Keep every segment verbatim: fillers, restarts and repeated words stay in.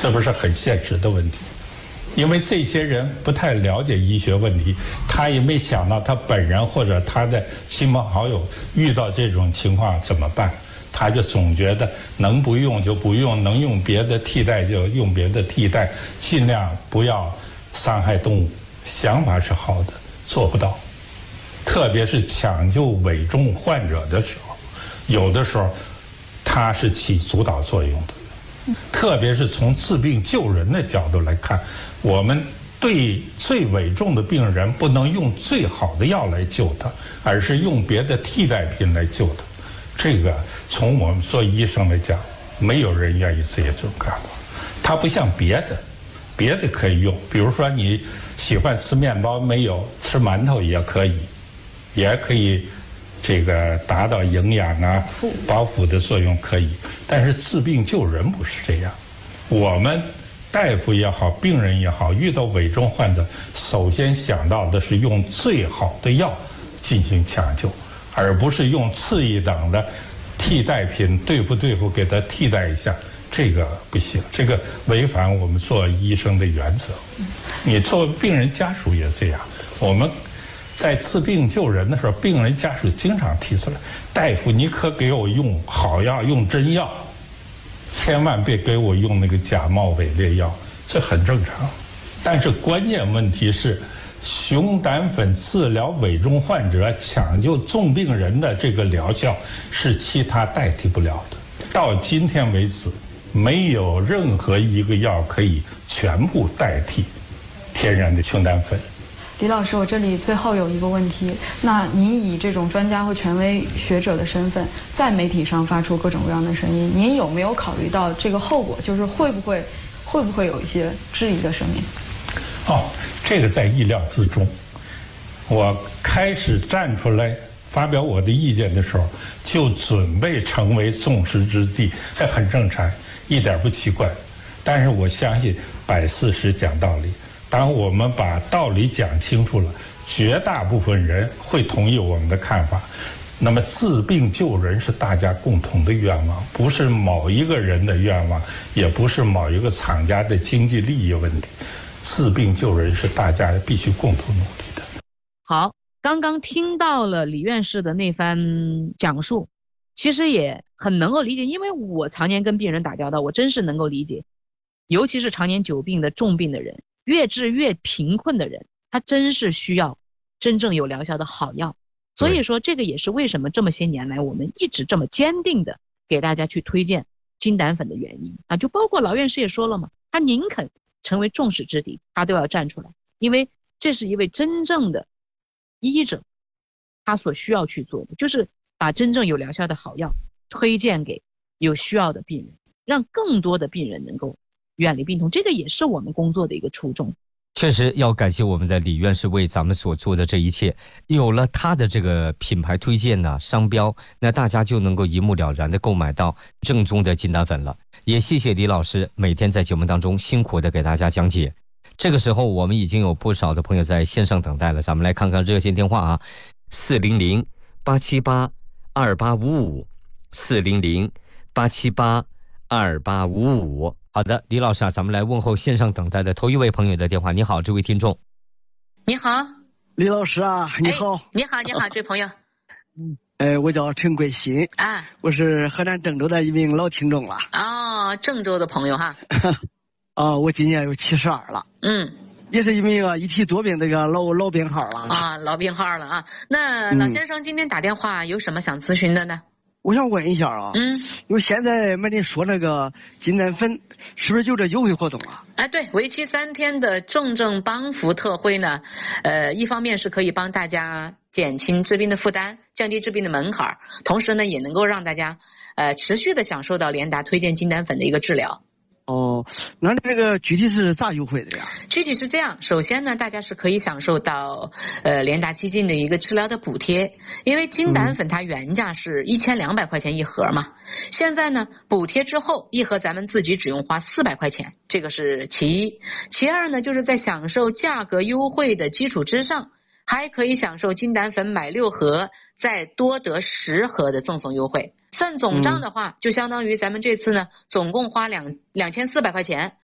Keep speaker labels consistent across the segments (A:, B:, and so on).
A: 这不是很现实的问题？因为这些人不太了解医学问题，他也没想到他本人或者他的亲朋好友遇到这种情况怎么办，他就总觉得能不用就不用，能用别的替代就用别的替代，尽量不要伤害动物。想法是好的，做不到。特别是抢救危重患者的时候，有的时候它是起主导作用的。特别是从治病救人的角度来看，我们对最危重的病人不能用最好的药来救他，而是用别的替代品来救他。这个从我们做医生来讲，没有人愿意这种干法。它不像别的，别的可以用，比如说你喜欢吃面包，没有吃馒头也可以，也可以这个达到营养啊、饱腹的作用可以。但是治病救人不是这样，我们大夫也好，病人也好，遇到危重患者，首先想到的是用最好的药进行抢救，而不是用次一等的替代品对付对付给他替代一下，这个不行，这个违反我们做医生的原则。你做病人家属也这样，我们在治病救人的时候，病人家属经常提出来，大夫你可给我用好药，用真药，千万别给我用那个假冒伪劣药，这很正常。但是关键问题是，熊胆粉治疗危重患者、抢救重病人的这个疗效是其他代替不了的。到今天为止，没有任何一个药可以全部代替天然的熊胆粉。
B: 李老师，我这里最后有一个问题，那您以这种专家或权威学者的身份，在媒体上发出各种各样的声音，您有没有考虑到这个后果，就是会不会会不会有一些质疑的声音？
A: 哦，这个在意料之中。我开始站出来发表我的意见的时候，就准备成为众矢之的，这很正常，一点不奇怪。但是我相信摆事实讲道理，当我们把道理讲清楚了，绝大部分人会同意我们的看法。那么治病救人是大家共同的愿望，不是某一个人的愿望，也不是某一个厂家的经济利益问题。治病救人是大家必须共同努力的。
C: 好，刚刚听到了李院士的那番讲述，其实也很能够理解，因为我常年跟病人打交道，我真是能够理解，尤其是常年久病的重病的人，越治越贫困的人，他真是需要真正有疗效的好药。所以说这个也是为什么这么些年来我们一直这么坚定的给大家去推荐金胆粉的原因啊，就包括老院士也说了嘛，他宁肯成为众矢之的，他都要站出来，因为这是一位真正的医者，他所需要去做的就是把真正有疗效的好药推荐给有需要的病人，让更多的病人能够远离病痛，这个也是我们工作的一个初衷。
D: 确实要感谢我们的李院士为咱们所做的这一切，有了他的这个品牌推荐呢、商标，那大家就能够一目了然的购买到正宗的金胆粉了。也谢谢李老师每天在节目当中辛苦的给大家讲解。这个时候我们已经有不少的朋友在线上等待了，咱们来看看热线电话啊，四零零八七八二八五五，四零零八七八二八五五。好的，李老师啊，咱们来问候线上等待的头一位朋友的电话。你好，这位听众。
E: 你好，
F: 李老师啊，你好。
E: 哎、你好，你好，这位朋友。
F: 嗯，哎，我叫陈贵新
E: 啊，
F: 我是河南郑州的一名老听众了。
E: 哦，郑州的朋友哈。
F: 啊，我今年有七十二了。
E: 嗯。
F: 也是一名啊一体多病这个老老病号了。
E: 啊，老病号了啊。那老先生今天打电话有什么想咨询的呢？
F: 嗯我想问一下啊，
E: 嗯，
F: 因为现在没人说那个金胆粉是不是有这优惠活动啊？
E: 哎，对，为期三天的重症帮扶特惠呢，呃，一方面是可以帮大家减轻治病的负担，降低治病的门槛，同时呢，也能够让大家呃持续的享受到联达推荐金胆粉的一个治疗。
F: 哦，那这个具体是咋优惠的呀？
E: 具体是这样，首先呢，大家是可以享受到呃联达基金的一个治疗的补贴，因为金胆粉它原价是一千两百块钱一盒嘛，现在呢补贴之后一盒咱们自己只用花四百块钱，这个是其一。其二呢，就是在享受价格优惠的基础之上，还可以享受金胆粉买六盒再多得十盒的赠送优惠。算总账的话，就相当于咱们这次呢总共花两两千四百块钱，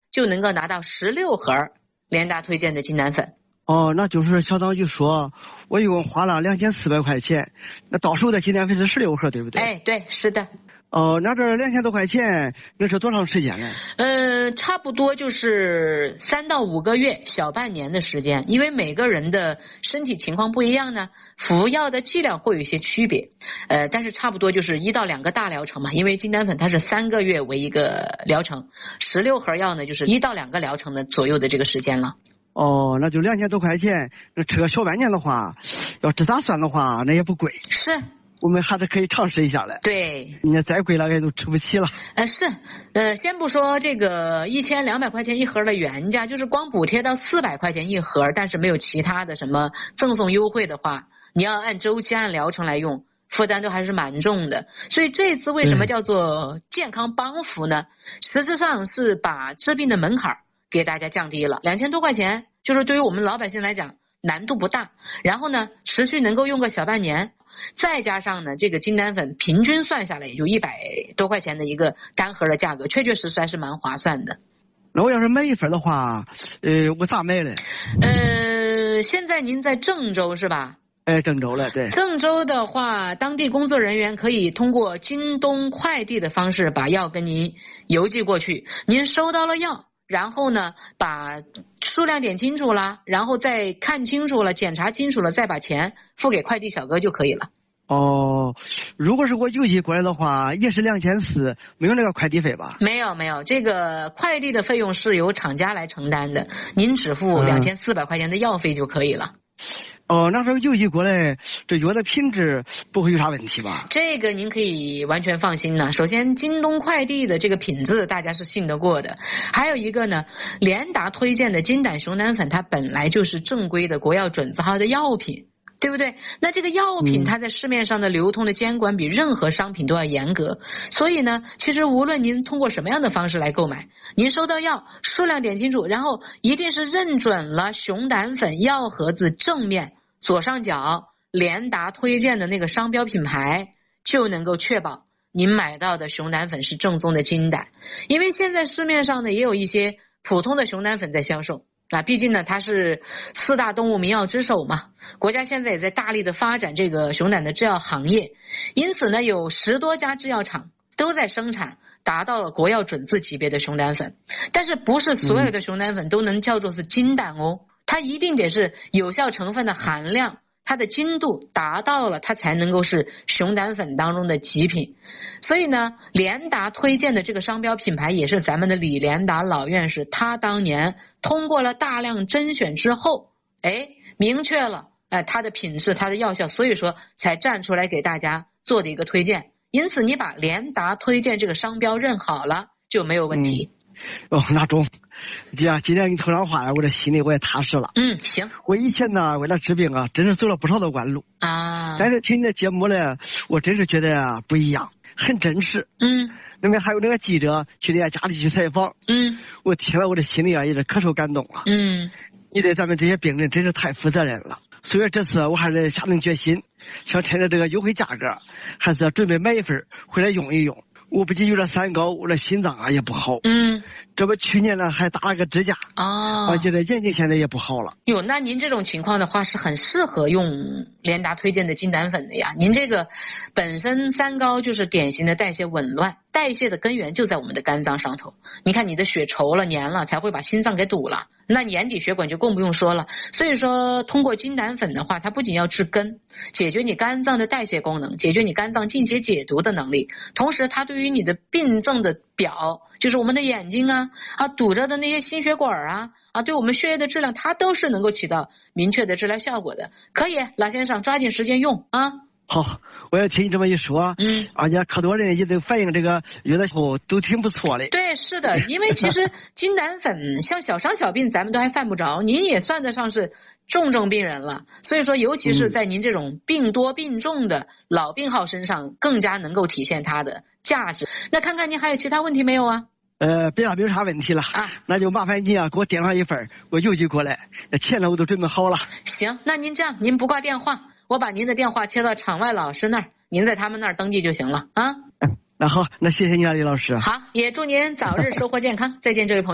E: 就能够拿到十六盒联达推荐的金丹粉。
F: 哦，那就是相当于说，我一共花了两千四百块钱，那到手的金丹粉是十六盒，对不对？
E: 哎，对，是的。
F: 哦，那这两千多块钱能吃多长时间呢？
E: 呃，差不多就是三到五个月，小半年的时间。因为每个人的身体情况不一样呢，服药的剂量会有一些区别。呃，但是差不多就是一到两个大疗程嘛，因为金丹粉它是三个月为一个疗程，十六盒药呢就是一到两个疗程的左右的这个时间了。
F: 哦，那就两千多块钱，那吃个小半年的话，要这咋算的话，那也不贵。
E: 是。
F: 我们还是可以尝试一下的。
E: 对，
F: 人家再贵了也都吃不起了。
E: 呃，是，呃，先不说这个一千两百块钱一盒的原价，就是光补贴到四百块钱一盒，但是没有其他的什么赠送优惠的话，你要按周期按疗程来用，负担都还是蛮重的。所以这次为什么叫做健康帮扶呢？实质上是把治病的门槛给大家降低了，两千多块钱，就是对于我们老百姓来讲难度不大，然后呢，持续能够用个小半年。再加上呢，这个金丹粉平均算下来也就一百多块钱的一个单盒的价格，确确实实还是蛮划算的。
F: 那我要是买一份的话，呃，我咋买呢？
E: 呃，现在您在郑州是吧？
F: 哎，郑州了，对。
E: 郑州的话，当地工作人员可以通过京东快递的方式把药跟您邮寄过去，您收到了药。然后呢，把数量点清楚了，然后再看清楚了，检查清楚了，再把钱付给快递小哥就可以了。
F: 哦，如果是我邮寄过来的话，也是两千四，没有那个快递费吧？
E: 没有没有，这个快递的费用是由厂家来承担的，您只付两千四百块钱的药费就可以了。
F: 哦，那时候邮寄过来，这药的品质不会有啥问题吧？
E: 这个您可以完全放心呢。首先，京东快递的这个品质大家是信得过的。还有一个呢，联达推荐的金胆熊胆粉，它本来就是正规的国药准字号的药品，对不对？那这个药品它在市面上的流通的监管比任何商品都要严格，所以呢，其实无论您通过什么样的方式来购买，您收到药数量点清楚，然后一定是认准了熊胆粉药盒子正面左上角联达推荐的那个商标品牌，就能够确保您买到的熊胆粉是正宗的金胆。因为现在市面上呢也有一些普通的熊胆粉在销售，那毕竟呢它是四大动物民药之首嘛，国家现在也在大力的发展这个熊胆的制药行业，因此呢有十多家制药厂都在生产达到了国药准字级别的熊胆粉。但是不是所有的熊胆粉都能叫做是金胆哦，它一定得是有效成分的含量，它的精度达到了，它才能够是熊胆粉当中的极品。所以呢，联达推荐的这个商标品牌也是咱们的李联达老院士，他当年通过了大量甄选之后，哎，明确了哎它的品质，它的药效，所以说才站出来给大家做的一个推荐。因此你把联达推荐这个商标认好了就没有问题。
F: 嗯、哦，那中，这样今天你头上话了，我这心里我也踏实了。
E: 嗯，行。
F: 我以前呢为了治病啊，真是走了不少的弯路
E: 啊。
F: 但是听你的节目呢，我真是觉得啊不一样，很真实。
E: 嗯。
F: 那边还有那个记者去人家家里去采访。
E: 嗯。
F: 我听了我的心里啊也是可受感动了。
E: 嗯。
F: 你对咱们这些病人真是太负责任了。所以这次我还是下定决心，想趁着这个优惠价格，还是要准备买一份回来用一用。我不仅有点三高，我的心脏啊也不好。
E: 嗯，
F: 这不去年呢还打了个支架
E: 啊，
F: 而且这眼睛现在也不好了。
E: 哟，那您这种情况的话是很适合用联达推荐的金胆粉的呀。您这个本身三高就是典型的代谢紊乱，代谢的根源就在我们的肝脏上头。你看你的血稠了、黏了，才会把心脏给堵了。那眼底血管就更不用说了。所以说，通过金胆粉的话，它不仅要治根，解决你肝脏的代谢功能，解决你肝脏进血解毒的能力，同时它对于你的病症的表，就是我们的眼睛啊啊堵着的那些心血管啊啊，对我们血液的质量，它都是能够起到明确的治疗效果的。可以，老先生抓紧时间用啊。
F: 好，我要听你这么一说，
E: 嗯，
F: 而且可多人也都反映这个有的时候都挺不错的。
E: 对，是的，因为其实金胆粉像小伤小病咱们都还犯不着，您也算得上是重症病人了。所以说，尤其是在您这种病多病重的老病号身上，更加能够体现它的价值。那看看您还有其他问题没有啊？
F: 呃，别的没有啥问题了啊，那就麻烦你啊，给我点上一份，我邮寄过来。那钱呢，我都准备好了。
E: 行，那您这样，您不挂电话，我把您的电话切到场外老师那儿，您在他们那儿登记就行了啊。
F: 嗯，那好，那谢谢你啊，李老师。
E: 好，也祝您早日收获健康。再见，这位朋友。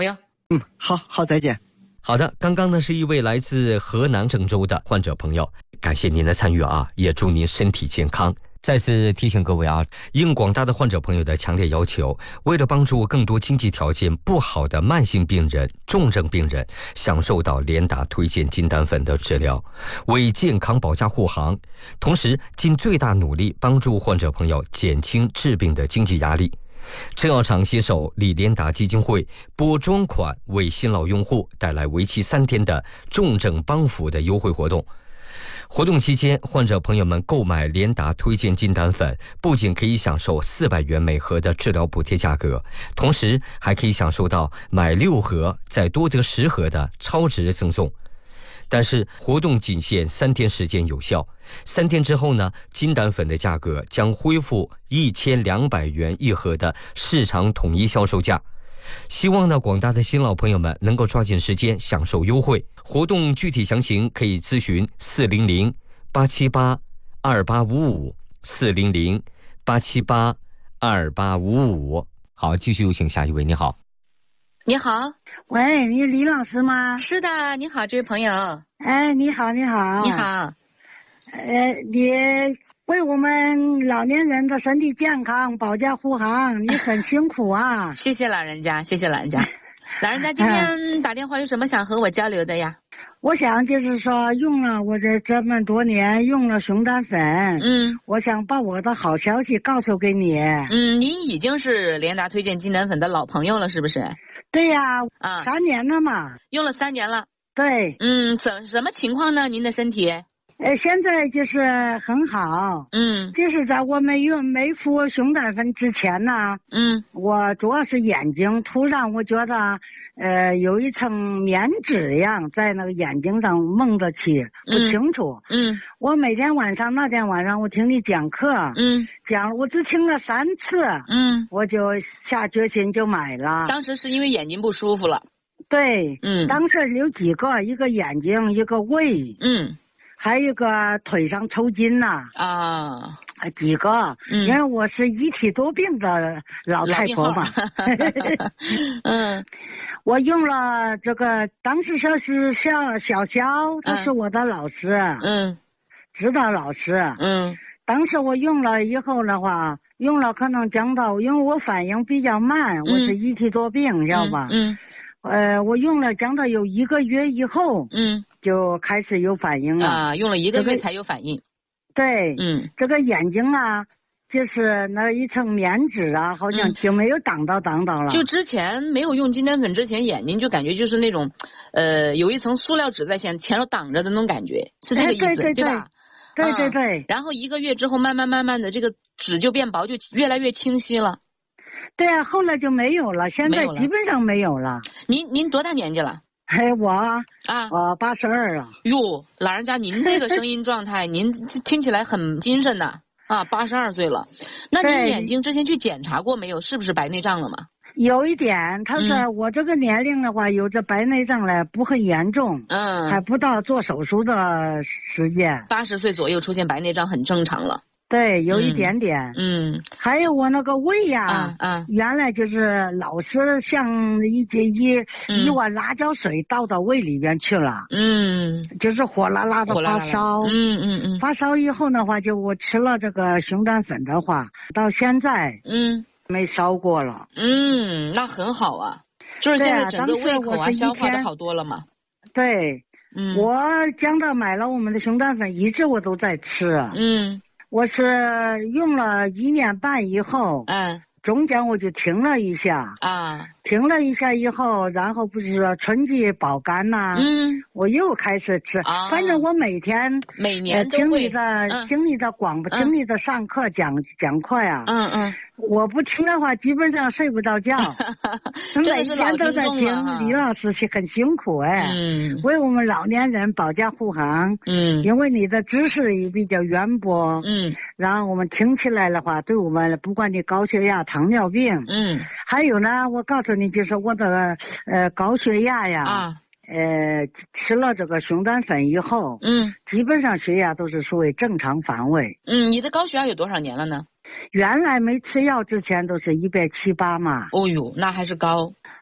F: 嗯，好好，再见。
D: 好的，刚刚呢是一位来自河南郑州的患者朋友，感谢您的参与啊，也祝您身体健康。再次提醒各位啊，应广大的患者朋友的强烈要求，为了帮助更多经济条件不好的慢性病人、重症病人享受到联达推荐金丹粉的治疗，为健康保驾护航，同时尽最大努力帮助患者朋友减轻治病的经济压力。制药厂携手李联达基金会拨专款，为新老用户带来为期三天的重症帮扶的优惠活动。活动期间，患者朋友们购买联达推荐金丹粉，不仅可以享受四百元每盒的治疗补贴价格，同时还可以享受到买六盒再多得十盒的超值赠送。但是活动仅限三天时间有效，三天之后呢，金丹粉的价格将恢复一千两百元一盒的市场统一销售价。希望呢，广大的新老朋友们能够抓紧时间享受优惠。活动具体详情可以咨询四零零八七八二八五五四零零八七八二八五五。好，继续有请下一位。你好。
G: 你好，
H: 喂，你李老师吗？
G: 是的，你好，这位朋友。
H: 哎，你好，你好，
G: 你好。
H: 呃，你为我们老年人的身体健康保驾护航，你很辛苦啊。
G: 谢谢老人家，谢谢老人家。老人家今天打电话有什么想和我交流的呀？
H: 我想就是说，用了我这这么多年用了熊丹粉，
G: 嗯，
H: 我想把我的好消息告诉给你。
G: 嗯，您已经是联达推荐金丹粉的老朋友了，是不是？
H: 对呀，
G: 啊，
H: 三年了嘛。
G: 用了三年了。
H: 对。
G: 嗯，什什么情况呢？您的身体？
H: 呃，现在就是很好，
G: 嗯，
H: 就是在我没用没服熊丹粉之前呢，
G: 嗯，
H: 我主要是眼睛，突然我觉得，呃，有一层棉纸一样在那个眼睛上蒙着起，不清楚，
G: 嗯，嗯
H: 我每天晚上那天晚上我听你讲课，
G: 嗯，
H: 讲我只听了三次，
G: 嗯，
H: 我就下决心就买了。
G: 当时是因为眼睛不舒服了。
H: 对，
G: 嗯，
H: 当时有几个，一个眼睛，一个胃，
G: 嗯。
H: 还有一个腿上抽筋呐、
G: 啊，
H: 啊，几个、嗯，因为我是一体多病的老太婆嘛。
G: 嗯，
H: 我用了这个，当时说是小小肖，他是我的老师，
G: 嗯，
H: 指导老师，
G: 嗯，
H: 当时我用了以后的话，用了可能讲到，因为我反应比较慢，嗯、我是一体多病，知道吧？
G: 嗯。嗯
H: 呃，我用了讲到有一个月以后，
G: 嗯，
H: 就开始有反应了。
G: 啊，用了一个月才有反应。
H: 这个、对，
G: 嗯，这
H: 个眼睛啊，就是那一层棉纸啊，好像就没有挡到挡到了。
G: 就之前没有用金丹粉之前，眼睛就感觉就是那种，呃，有一层塑料纸在前前头挡着的那种感觉，是这个意思，
H: 哎、对, 对, 对,
G: 对吧？
H: 对对对、
G: 嗯。然后一个月之后，慢慢慢慢的，这个纸就变薄，就越来越清晰了。
H: 对啊，后来就没有了，现在基本上没有了。
G: 您您多大年纪了？
H: 哎，我
G: 啊，
H: 我八十二了。
G: 哟，老人家，您这个声音状态，您听起来很精神呐。啊，八十二岁了。那您眼睛之前去检查过没有？是不是白内障了嘛？
H: 有一点，他说、嗯、我这个年龄的话，有这白内障了，不很严重，
G: 嗯，
H: 还不到做手术的时间。
G: 八十岁左右出现白内障很正常了。
H: 对，有一点点。
G: 嗯，嗯
H: 还有我那个胃呀、
G: 啊，啊啊
H: 原来就是老是像一节一、嗯、一碗辣椒水倒到胃里边去了。
G: 嗯，
H: 就是火辣辣的发烧。
G: 嗯嗯嗯。
H: 发烧以后的话，就我吃了这个熊丹粉的话，到现在嗯没烧过了。
G: 嗯，那很好啊，就是现在整个胃口啊消化的好多了嘛。
H: 对，
G: 嗯，
H: 我讲到买了我们的熊丹粉，一直我都在吃。
G: 嗯。
H: 我是用了一年半以后，
G: 嗯，
H: 中间我就停了一下
G: 啊，
H: 停了一下以后，然后不是春季保肝呐、啊，
G: 嗯，
H: 我又开始吃，
G: 啊、
H: 反正我每天
G: 每年
H: 都会、呃、听你的、
G: 嗯、
H: 听你的广播，
G: 嗯、
H: 听你的上课讲讲课呀，
G: 嗯嗯，
H: 我不听的话，基本上睡不着觉，每天都在听。李老师是很辛苦哎，
G: 嗯，
H: 为我们老年人保驾护航，
G: 嗯，
H: 因为你的知识也比较渊博，
G: 嗯，
H: 然后我们听起来的话，对我们不管你高血压、糖尿病，
G: 嗯，
H: 还有呢，我告诉你，就是我的呃高血压呀，
G: 啊，
H: 呃吃了这个熊丹粉以后，
G: 嗯，
H: 基本上血压都是属于正常范围。
G: 嗯，你的高血压有多少年了呢？
H: 原来没吃药之前都是一百七八嘛。
G: 哦呦，那还是高。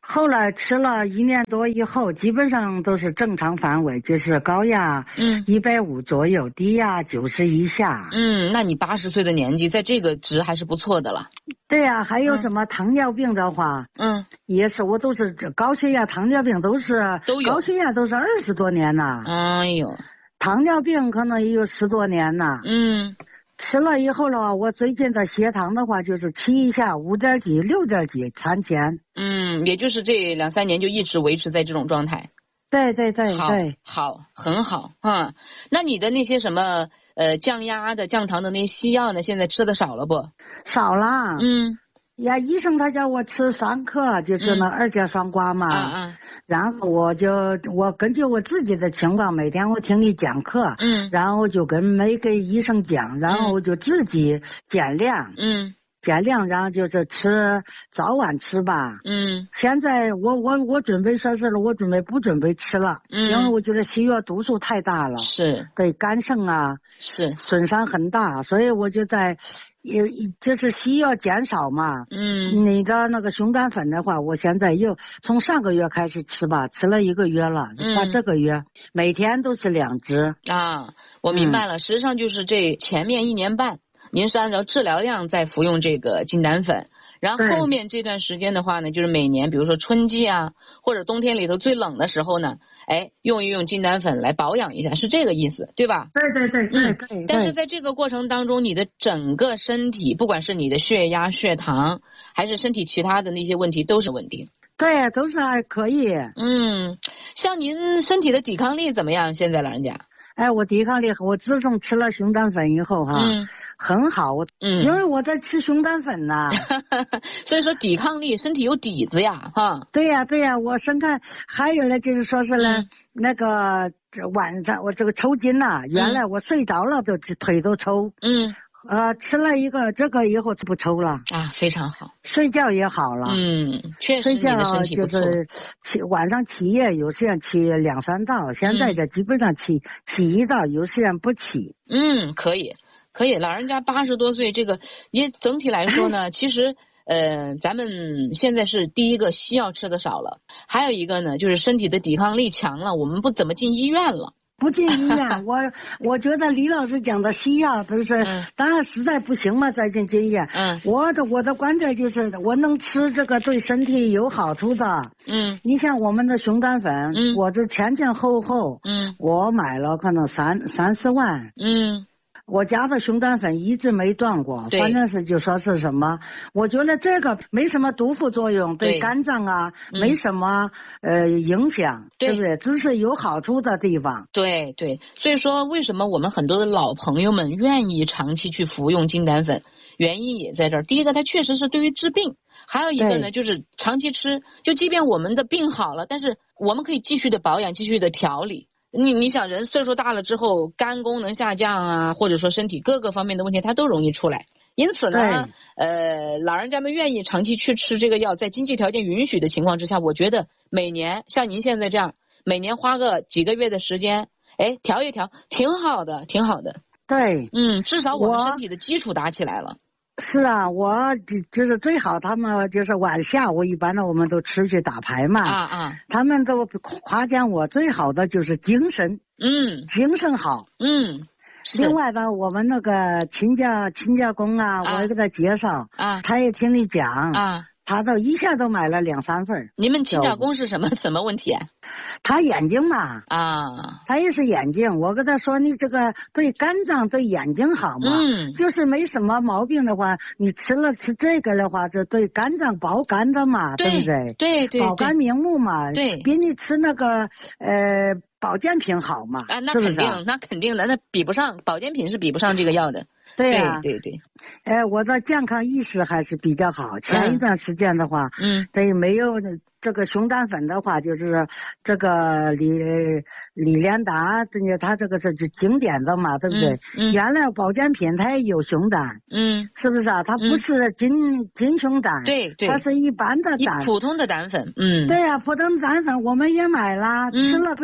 H: 后来吃了一年多以后，基本上都是正常范围，就是高压
G: 嗯
H: 一百五左右，低压九十以下。
G: 嗯，那你八十岁的年纪，在这个值还是不错的了。
H: 对呀、啊，还有什么糖尿病的话，
G: 嗯，
H: 也是，我都是这高血压、糖尿病都是
G: 都有
H: 高血压都是二十多年了，
G: 哎呦，
H: 糖尿病可能也有十多年了。
G: 嗯。
H: 吃了以后的话，我最近的血糖的话就是七以下五点几、六点几产前。
G: 嗯，也就是这两三年就一直维持在这种状态。
H: 对对对
G: 好
H: 对，
G: 好，很好啊。那你的那些什么呃降压的、降糖的那些西药呢？现在吃的少了不？
H: 少了。
G: 嗯。
H: 呀，医生他叫我吃三克，就是那二甲双胍嘛。
G: 啊啊。
H: 然后我就我根据我自己的情况，每天我听你讲课，
G: 嗯，
H: 然后就跟没给医生讲，然后我就自己减量，
G: 嗯，
H: 减量，然后就是吃早晚吃吧，
G: 嗯，
H: 现在我我我准备说是了，我准备不准备吃了，
G: 嗯，
H: 因为我觉得西药毒素太大了，
G: 是
H: 对肝肾啊
G: 是
H: 损伤很大，所以我就在。也就是西药减少嘛，
G: 嗯，
H: 你的那个熊胆粉的话，我现在又从上个月开始吃吧，吃了一个月了，
G: 嗯，
H: 到这个月每天都是两支
G: 啊，我明白了，嗯、实际上就是这前面一年半，您是按照治疗量在服用这个金胆粉。然后后面这段时间的话呢，就是每年比如说春季啊，或者冬天里头最冷的时候呢，哎，用一用金胆粉来保养一下，是这个意思，对吧？
H: 对对对对对、嗯。
G: 但是在这个过程当中，你的整个身体，不管是你的血压、血糖，还是身体其他的那些问题，都是稳定。
H: 对，都是还可以。
G: 嗯，像您身体的抵抗力怎么样？现在老人家？
H: 哎，我抵抗力，我自从吃了熊胆粉以后哈，
G: 嗯，
H: 很好，
G: 嗯，
H: 因为我在吃熊胆粉呢，
G: 所以说抵抗力，身体有底子呀，哈。
H: 对呀、啊、对呀、啊，我生看还有呢，就是说是呢，
G: 嗯、
H: 那个晚上我这个抽筋呐、啊，原来我睡着了都腿都抽，
G: 嗯。
H: 呃，吃了一个这个以后就不抽了
G: 啊，非常好，
H: 睡觉也好了，
G: 嗯，确实你的身体不错。
H: 就是起晚上起夜，有时间起两三道，现在的基本上起、嗯、起一道，有时间不起。
G: 嗯，可以，可以，老人家八十多岁，这个也整体来说呢，其实呃，咱们现在是第一个西药吃的少了，还有一个呢，就是身体的抵抗力强了，我们不怎么进医院了。
H: 不进医院，我我觉得李老师讲的西药都是，嗯、当然实在不行嘛再进医院。
G: 嗯，
H: 我的我的观点就是，我能吃这个对身体有好处的。
G: 嗯，
H: 你像我们的熊胆粉，
G: 嗯，
H: 我这前前后后，
G: 嗯，
H: 我买了可能三三四万。
G: 嗯。
H: 我家的熊胆粉一直没断过，反正是就说是什么，我觉得这个没什么毒副作用，对肝脏啊、嗯、没什么呃影响，对不对？只是有好处的地方。
G: 对对，所以说为什么我们很多的老朋友们愿意长期去服用金胆粉，原因也在这儿。第一个，它确实是对于治病；还有一个呢，就是长期吃，就即便我们的病好了，但是我们可以继续的保养，继续的调理。你你想人岁数大了之后，肝功能下降啊，或者说身体各个方面的问题，它都容易出来。因此呢，呃，老人家们愿意长期去吃这个药，在经济条件允许的情况之下，我觉得每年像您现在这样，每年花个几个月的时间，哎，调一调，挺好的，挺好的。
H: 对，
G: 嗯，至少我们身体的基础打起来了。
H: 是啊，我就是最好他们就是晚下午一般的我们都出去打牌嘛，
G: 啊啊，
H: 他们都夸奖我最好的就是精神，
G: 嗯，
H: 精神好，
G: 嗯。
H: 另外呢，我们那个亲家亲家公啊，啊我也给他介绍，
G: 啊，
H: 他也听你讲，
G: 啊，
H: 他都一下都买了两三份。
G: 你们亲家公是什么什么问题啊？
H: 他眼睛嘛，
G: 啊，
H: 他也是眼睛。我跟他说，你这个对肝脏对眼睛好嘛，
G: 嗯，
H: 就是没什么毛病的话，你吃了吃这个的话，这对肝脏保肝的嘛，
G: 对,
H: 对不对？
G: 对对，
H: 保肝明目嘛，
G: 对，
H: 比你吃那个呃保健品好嘛，
G: 啊，那肯定，
H: 是是
G: 那肯定的，那比不上保健品是比不上这个药的。
H: 对呀、啊，
G: 对对对，
H: 哎、呃，我的健康意识还是比较好。前一段时间的话，
G: 嗯，
H: 对，没有这个熊胆粉的话，就是这个李李连达，这个他这个是经典的嘛，对不对？
G: 嗯，嗯
H: 原来保健品它也有熊胆，
G: 嗯，
H: 是不是啊？它不是金、嗯、金熊胆，
G: 对对，
H: 它是一般的胆，
G: 普通的胆粉，嗯，
H: 对呀、啊，普通胆粉我们也买了，
G: 嗯、
H: 吃了不起作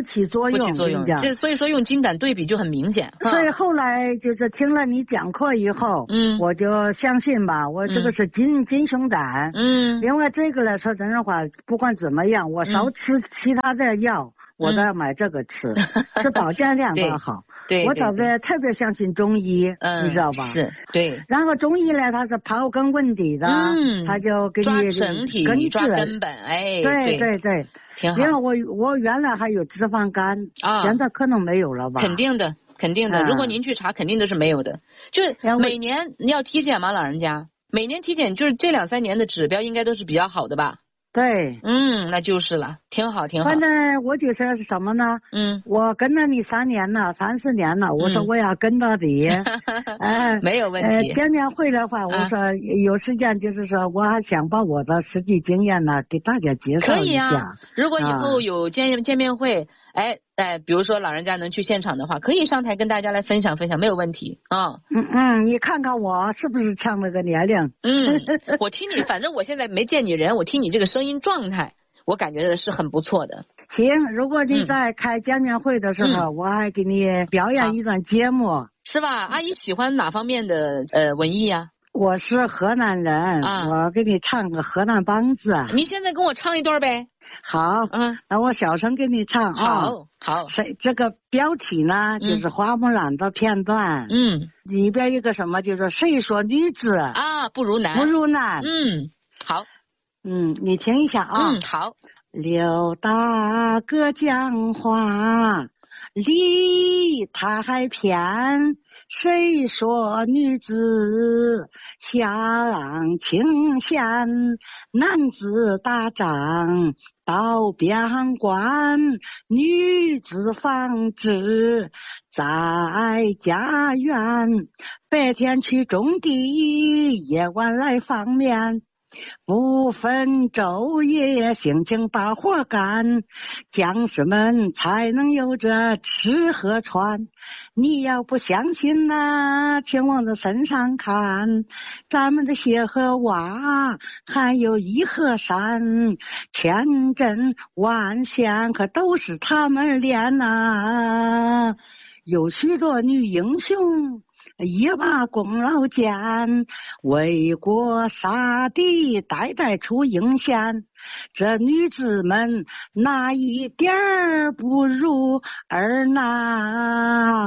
H: 用，
G: 不起作用。这所以说用金胆对比就很明显。
H: 所以后来就是听了你讲课以后，
G: 嗯，
H: 我就相信吧，我这个是金、嗯、金熊胆。
G: 嗯，
H: 另外这个来说真的话，不管怎么样，我少吃其他的药。嗯，我都要买这个吃，是保健量多好。
G: 对，
H: 我特别特别相信中医，
G: 嗯，
H: 你知道吧？
G: 是，对。
H: 然后中医呢，它是刨根问底的，
G: 嗯，
H: 它就给你
G: 抓整体、
H: 根
G: 抓根本，哎，
H: 对对对，
G: 挺好。
H: 因为我我原来还有脂肪肝啊，现在可能没有了吧？
G: 肯定的，肯定的。如果您去查，肯定都是没有的。就是每年你要体检吗，老人家？每年体检就是这两三年的指标应该都是比较好的吧？
H: 对，
G: 嗯，那就是了，挺好，挺好。
H: 反正我就说是什么呢？
G: 嗯，
H: 我跟了你三年了，三四年了，我说我要跟到底，
G: 哎、嗯，没有问题。
H: 呃，见面会的话，我说有时间，就是说我还想把我的实际经验呢给大家介绍一下。
G: 可以啊，如果以后有见、啊、见面会，哎哎，比如说老人家能去现场的话，可以上台跟大家来分享分享，没有问题啊。
H: 嗯嗯，你看看我是不是像那个年龄？
G: 嗯，我听你，反正我现在没见你人，我听你这个声音状态，我感觉是很不错的。
H: 行，如果你在开见面会的时候，嗯、我还给你表演一段节目，
G: 是吧？阿姨喜欢哪方面的呃文艺呀、啊？
H: 我是河南人，啊、我给你唱个河南梆子。
G: 你现在跟我唱一段呗。
H: 好，嗯，那我小声给你唱啊。
G: 好，好。
H: 谁这个标题呢？嗯、就是花木兰的片段。
G: 嗯，
H: 里边一个什么，就是谁说女子
G: 啊不如男，
H: 不如男。
G: 嗯，好。
H: 嗯，你听一下啊。
G: 嗯，好。
H: 刘大哥讲话，理他还偏。谁说女子下浪清闲，男子打仗到边关，女子纺织在家园，白天去种地，夜晚来放棉，不分昼夜，辛勤把活干，将士们才能有着吃喝穿。你要不相信呐、啊，请往这身上看，咱们的协和洼还有颐和山，千镇万县可都是他们练呐、啊。有许多女英雄一把功劳见，为国杀敌，代代出英贤。这女子们哪一点儿不如儿呐？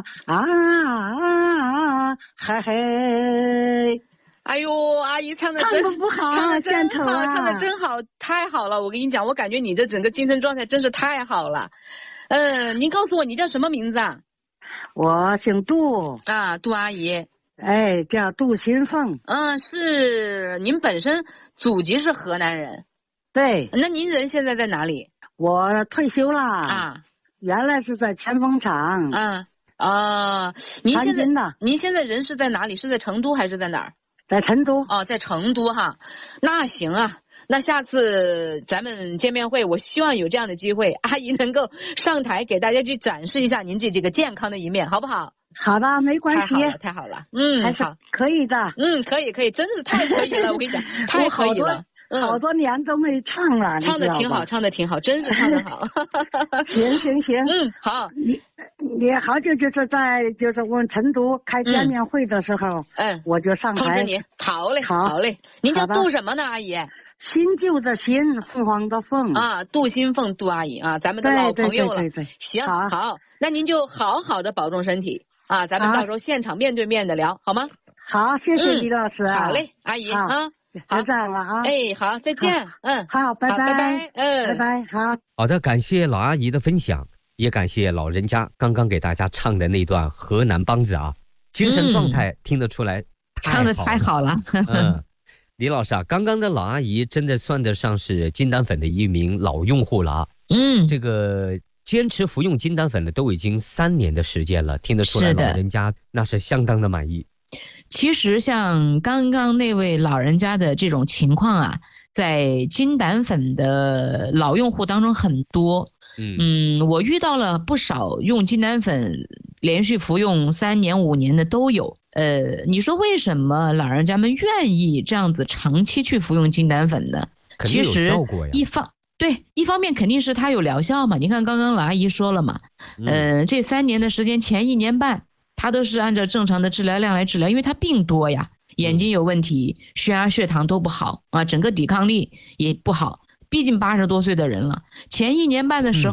H: 啊，嘿嘿！
G: 哎呦，阿姨唱的真
H: 唱得不好，
G: 唱的真好，
H: 啊、
G: 唱的真好，太好了！我跟你讲，我感觉你的整个精神状态真是太好了。嗯、呃，您告诉我你叫什么名字啊？
H: 我姓杜
G: 啊，杜阿姨。
H: 哎，叫杜新凤。
G: 嗯，是您本身祖籍是河南人。
H: 对。
G: 那您人现在在哪里？
H: 我退休了
G: 啊，
H: 原来是在前锋厂。
G: 嗯啊，您现在您现在人是在哪里？是在成都还是在哪儿？
H: 在成都。
G: 哦，在成都哈。那行啊。那下次咱们见面会，我希望有这样的机会，阿姨能够上台给大家去展示一下您这这个健康的一面，好不好？
H: 好的，没关系。
G: 太好了，太好了，嗯，
H: 还是可以的。
G: 嗯，可以，可以，真的是太可以了，我跟你讲，太可以了。
H: 嗯、好多年都没唱了，
G: 唱的挺好，唱的挺好，真是唱的好。
H: 行行行，
G: 嗯，好。
H: 你你好久就是在就是我们成都开见面会的时候，
G: 嗯，
H: 我就上台
G: 通知您。好嘞，
H: 好，
G: 好嘞。您叫杜什么呢，阿姨？
H: 新旧的新，凤凰的凤
G: 啊，杜新凤，杜阿姨啊，咱们的老朋友了。
H: 对对对对对
G: 行，
H: 好，
G: 好，那您就好好的保重身体啊，咱们到时候现场面对面的聊，好吗？
H: 好，谢谢李老师、
G: 嗯。好嘞，阿姨啊，
H: 好，这样了啊。
G: 哎，好，再见。嗯，
H: 好，拜拜，
G: 拜拜，嗯，
H: 拜拜，好。
D: 好的，感谢老阿姨的分享，也感谢老人家刚刚给大家唱的那段河南梆子啊，精神状态听得出来、嗯，
C: 唱得太好了。
D: 嗯。李老师啊，刚刚的老阿姨真的算得上是金丹粉的一名老用户了啊。
C: 嗯，
D: 这个坚持服用金丹粉的都已经三年的时间了，听得出来老人家那是相当的满意。
C: 其实像刚刚那位老人家的这种情况啊，在金丹粉的老用户当中很多。
D: 嗯
C: 嗯，我遇到了不少用金丹粉连续服用三年五年的都有。呃，你说为什么老人家们愿意这样子长期去服用金丹粉呢？其实一方对，一方面肯定是它有疗效嘛。你看刚刚老阿姨说了嘛，嗯、呃，这三年的时间，前一年半，她都是按照正常的治疗量来治疗，因为她病多呀，眼睛有问题，血压、血糖都不好啊，整个抵抗力也不好。毕竟八十多岁的人了，前一年半的时候。